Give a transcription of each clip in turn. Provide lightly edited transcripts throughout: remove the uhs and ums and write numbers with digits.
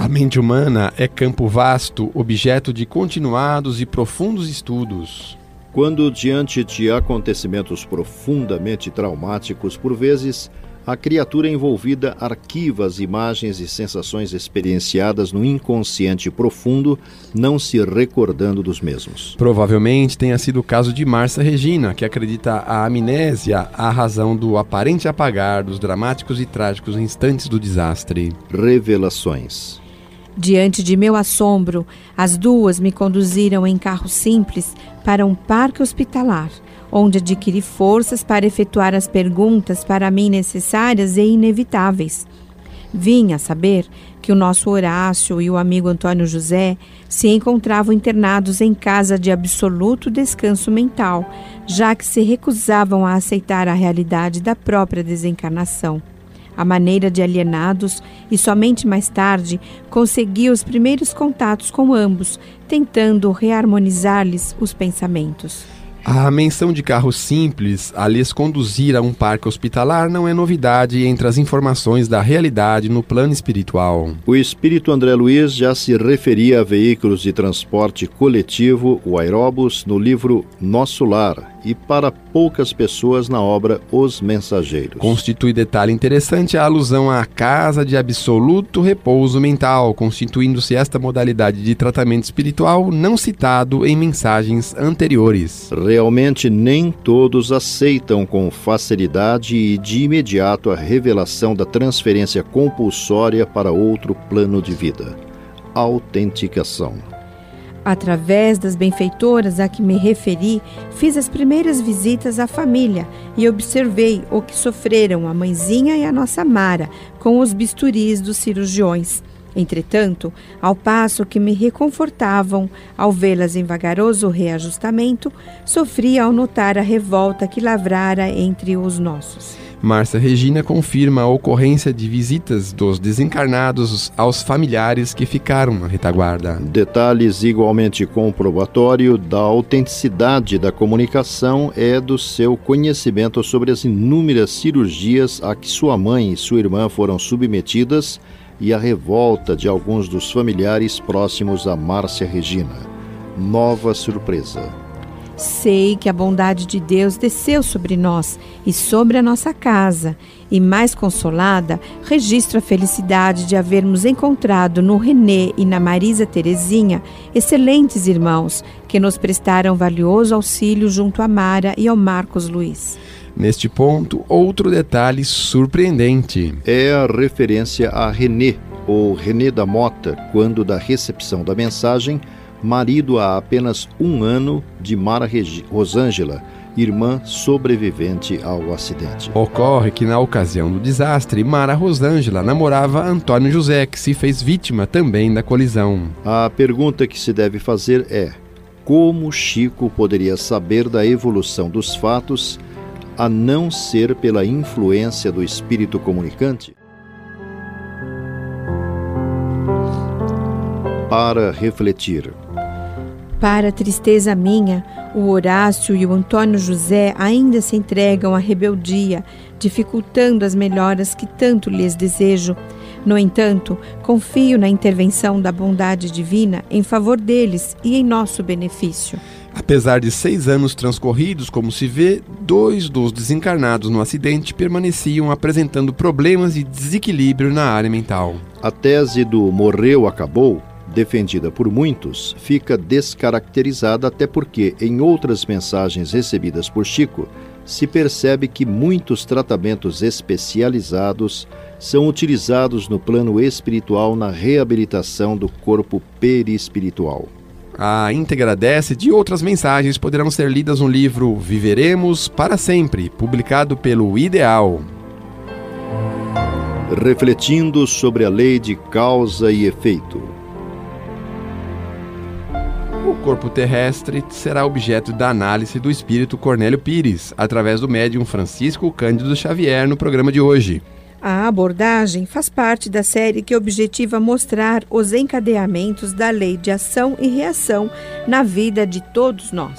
A mente humana é campo vasto, objeto de continuados e profundos estudos. Quando, diante de acontecimentos profundamente traumáticos, por vezes, a criatura envolvida arquiva as imagens e sensações experienciadas no inconsciente profundo, não se recordando dos mesmos. Provavelmente tenha sido o caso de Márcia Regina, que acredita a amnésia à razão do aparente apagar dos dramáticos e trágicos instantes do desastre. Revelações. Diante de meu assombro, as duas me conduziram em carro simples para um parque hospitalar, onde adquiri forças para efetuar as perguntas para mim necessárias e inevitáveis. Vim a saber que o nosso Horácio e o amigo Antônio José se encontravam internados em casa de absoluto descanso mental, já que se recusavam a aceitar a realidade da própria desencarnação. À maneira de alienados, e somente mais tarde consegui os primeiros contatos com ambos, tentando reharmonizar-lhes os pensamentos. A menção de carro simples a lhes conduzir a um parque hospitalar não é novidade entre as informações da realidade no plano espiritual. O espírito André Luiz já se referia a veículos de transporte coletivo, o aeróbus, no livro Nosso Lar, e para poucas pessoas na obra Os Mensageiros. Constitui detalhe interessante a alusão à casa de absoluto repouso mental, constituindo-se esta modalidade de tratamento espiritual não citado em mensagens anteriores. Realmente nem todos aceitam com facilidade e de imediato a revelação da transferência compulsória para outro plano de vida. Autenticação. Através das benfeitoras a que me referi, fiz as primeiras visitas à família e observei o que sofreram a mãezinha e a nossa Mara com os bisturis dos cirurgiões. Entretanto, ao passo que me reconfortavam ao vê-las em vagaroso reajustamento, sofri ao notar a revolta que lavrara entre os nossos. Márcia Regina confirma a ocorrência de visitas dos desencarnados aos familiares que ficaram na retaguarda. Detalhes igualmente comprobatório da autenticidade da comunicação é do seu conhecimento sobre as inúmeras cirurgias a que sua mãe e sua irmã foram submetidas e a revolta de alguns dos familiares próximos a Márcia Regina. Nova surpresa. Sei que a bondade de Deus desceu sobre nós e sobre a nossa casa, e mais consolada, registro a felicidade de havermos encontrado no Renê e na Marisa Terezinha excelentes irmãos que nos prestaram valioso auxílio junto a Mara e ao Marcos Luiz. Neste ponto, outro detalhe surpreendente. É a referência a Renê, ou Renê da Mota, quando da recepção da mensagem, marido há apenas 1 ano de Mara Rosângela, irmã sobrevivente ao acidente. Ocorre que na ocasião do desastre, Mara Rosângela namorava Antônio José, que se fez vítima também da colisão. A pergunta que se deve fazer é: como Chico poderia saber da evolução dos fatos, a não ser pela influência do espírito comunicante? Para refletir. Para a tristeza minha, o Horácio e o Antônio José ainda se entregam à rebeldia, dificultando as melhoras que tanto lhes desejo. No entanto, confio na intervenção da bondade divina em favor deles e em nosso benefício. Apesar de 6 anos transcorridos, como se vê, 2 dos desencarnados no acidente permaneciam apresentando problemas de desequilíbrio na área mental. A tese do morreu, acabou, defendida por muitos, fica descaracterizada até porque, em outras mensagens recebidas por Chico, se percebe que muitos tratamentos especializados são utilizados no plano espiritual na reabilitação do corpo perispiritual. A íntegra dessa e de outras mensagens poderão ser lidas no livro Viveremos para Sempre, publicado pelo Ideal. Refletindo sobre a lei de causa e efeito. O corpo terrestre será objeto da análise do espírito Cornélio Pires, através do médium Francisco Cândido Xavier, no programa de hoje. A abordagem faz parte da série que objetiva mostrar os encadeamentos da lei de ação e reação na vida de todos nós.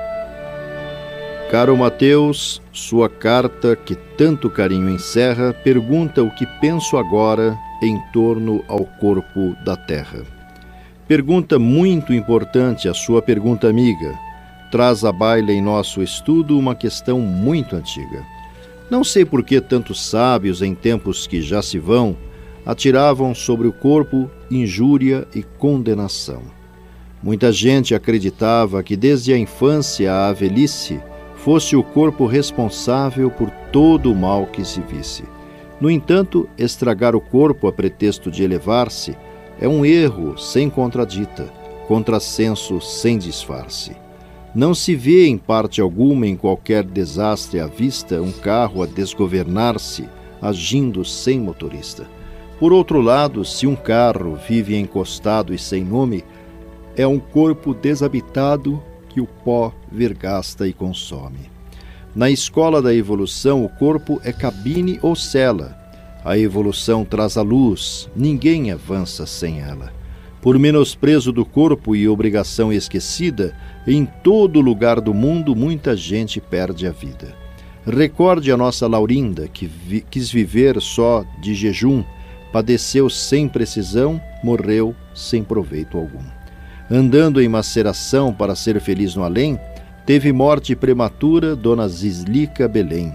Caro Mateus, sua carta, que tanto carinho encerra, pergunta o que penso agora em torno ao corpo da Terra. Pergunta muito importante, a sua pergunta amiga, traz à baila em nosso estudo uma questão muito antiga. Não sei por que tantos sábios em tempos que já se vão atiravam sobre o corpo injúria e condenação. Muita gente acreditava que desde a infância à velhice fosse o corpo responsável por todo o mal que se visse. No entanto, estragar o corpo a pretexto de elevar-se é um erro sem contradita, contrassenso sem disfarce. Não se vê em parte alguma em qualquer desastre à vista um carro a desgovernar-se, agindo sem motorista. Por outro lado, se um carro vive encostado e sem nome, é um corpo desabitado que o pó vergasta e consome. Na escola da evolução, o corpo é cabine ou cela. A evolução traz a luz, ninguém avança sem ela. Por menosprezo do corpo e obrigação esquecida, em todo lugar do mundo muita gente perde a vida. Recorde a nossa Laurinda, que quis viver só de jejum, padeceu sem precisão, morreu sem proveito algum. Andando em maceração para ser feliz no além, teve morte prematura Dona Zislica Belém.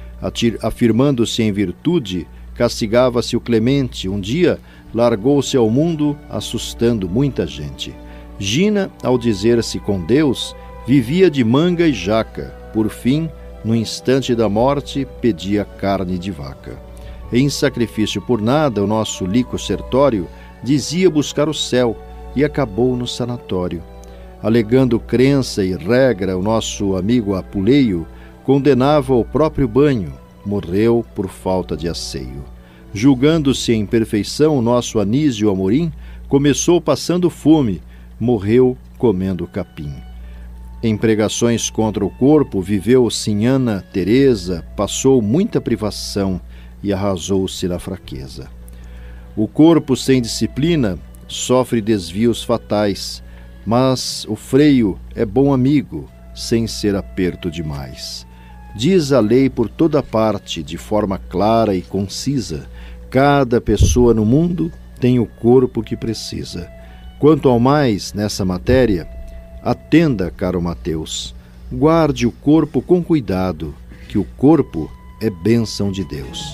Afirmando-se em virtude, castigava-se o Clemente. Um dia, largou-se ao mundo, assustando muita gente. Gina, ao dizer-se com Deus, vivia de manga e jaca. Por fim, no instante da morte, pedia carne de vaca. Em sacrifício por nada, o nosso Lico Sertório dizia buscar o céu e acabou no sanatório. Alegando crença e regra, o nosso amigo Apuleio condenava o próprio banho, morreu por falta de asseio. Julgando-se em perfeição, o nosso Anísio Amorim começou passando fome, morreu comendo capim. Em pregações contra o corpo, viveu Sinhana Teresa, passou muita privação e arrasou-se na fraqueza. O corpo sem disciplina sofre desvios fatais, mas o freio é bom amigo, sem ser aperto demais. Diz a lei por toda parte, de forma clara e concisa: cada pessoa no mundo tem o corpo que precisa. Quanto ao mais nessa matéria, atenda, caro Mateus, guarde o corpo com cuidado, que o corpo é bênção de Deus.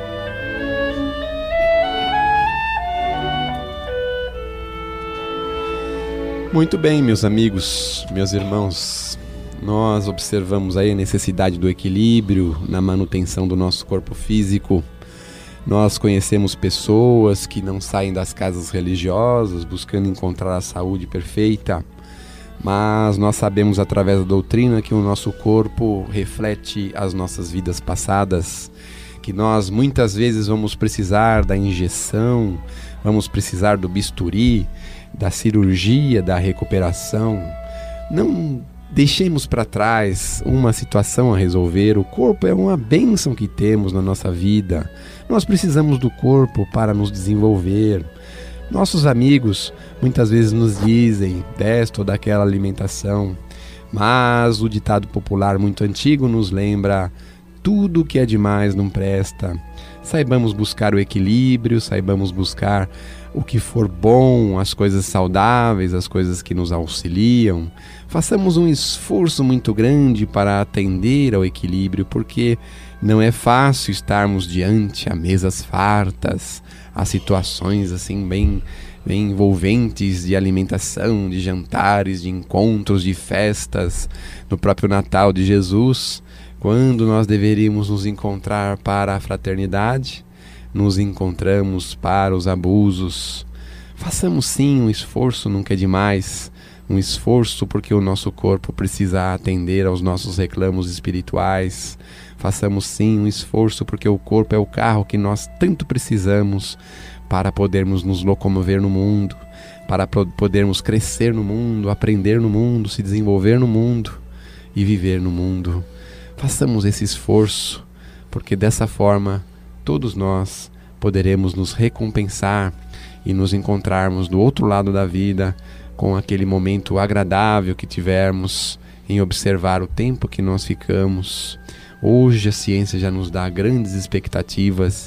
Muito bem, meus amigos, meus irmãos, nós observamos aí a necessidade do equilíbrio na manutenção do nosso corpo físico. Nós conhecemos pessoas que não saem das casas religiosas buscando encontrar a saúde perfeita, mas nós sabemos através da doutrina que o nosso corpo reflete as nossas vidas passadas, que nós muitas vezes vamos precisar da injeção, vamos precisar do bisturi, da cirurgia, da recuperação. Não deixemos para trás uma situação a resolver. O corpo é uma bênção que temos na nossa vida. Nós precisamos do corpo para nos desenvolver. Nossos amigos muitas vezes nos dizem desta ou daquela alimentação, mas o ditado popular muito antigo nos lembra: tudo que é demais não presta. Saibamos buscar o equilíbrio, saibamos buscar o que for bom, as coisas saudáveis, as coisas que nos auxiliam. Façamos um esforço muito grande para atender ao equilíbrio, porque não é fácil estarmos diante a mesas fartas, a situações assim bem envolventes de alimentação, de jantares, de encontros, de festas, no próprio Natal de Jesus, quando nós deveríamos nos encontrar para a fraternidade, nos encontramos para os abusos. Façamos sim um esforço, nunca é demais, um esforço porque o nosso corpo precisa atender aos nossos reclamos espirituais. Façamos sim um esforço porque o corpo é o carro que nós tanto precisamos para podermos nos locomover no mundo, para podermos crescer no mundo, aprender no mundo, se desenvolver no mundo e viver no mundo. Façamos esse esforço, porque dessa forma todos nós poderemos nos recompensar e nos encontrarmos do outro lado da vida com aquele momento agradável que tivermos em observar o tempo que nós ficamos. Hoje a ciência já nos dá grandes expectativas.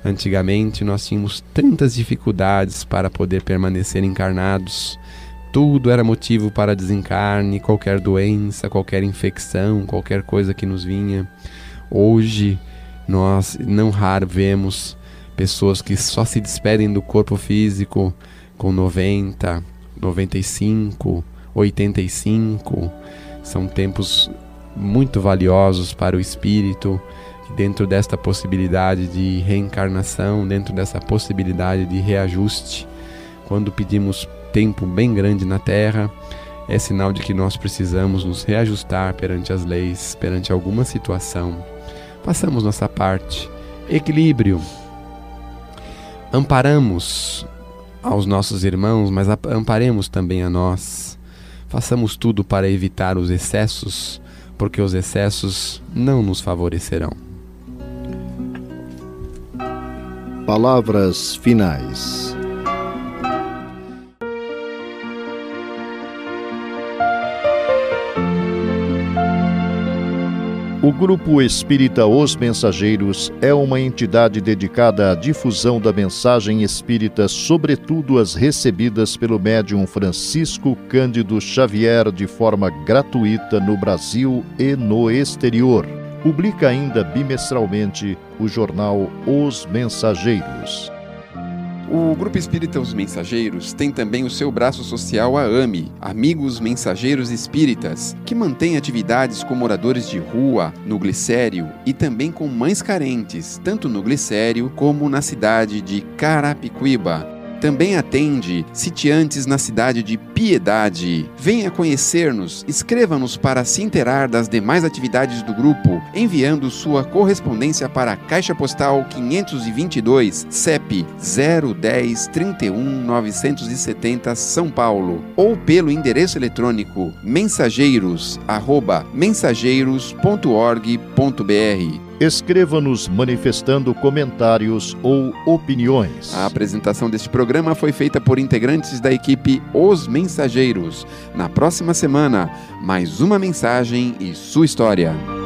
Antigamente nós tínhamos tantas dificuldades para poder permanecer encarnados. Tudo era motivo para desencarne, qualquer doença, qualquer infecção, qualquer coisa que nos vinha. Hoje nós não raro vemos pessoas que só se despedem do corpo físico com 90, 95, 85. São tempos muito valiosos para o espírito. Dentro desta possibilidade de reencarnação, dentro dessa possibilidade de reajuste, quando pedimos tempo bem grande na Terra, é sinal de que nós precisamos nos reajustar perante as leis, perante alguma situação. Façamos nossa parte. Equilíbrio. Amparamos aos nossos irmãos, mas amparemos também a nós. Façamos tudo para evitar os excessos, porque os excessos não nos favorecerão. Palavras finais. O Grupo Espírita Os Mensageiros é uma entidade dedicada à difusão da mensagem espírita, sobretudo as recebidas pelo médium Francisco Cândido Xavier de forma gratuita no Brasil e no exterior. Publica ainda bimestralmente o jornal Os Mensageiros. O Grupo Espírita Os Mensageiros tem também o seu braço social, a AME, Amigos Mensageiros Espíritas, que mantém atividades com moradores de rua, no Glicério e também com mães carentes, tanto no Glicério como na cidade de Carapicuíba. Também atende sitiantes na cidade de Piedade. Venha conhecer-nos, escreva-nos para se inteirar das demais atividades do grupo, enviando sua correspondência para a Caixa Postal 522, CEP 010-31-970, São Paulo, ou pelo endereço eletrônico mensageiros@mensageiros.org.br. Escreva-nos manifestando comentários ou opiniões. A apresentação deste programa foi feita por integrantes da equipe Os Mensageiros. Na próxima semana, mais uma mensagem e sua história.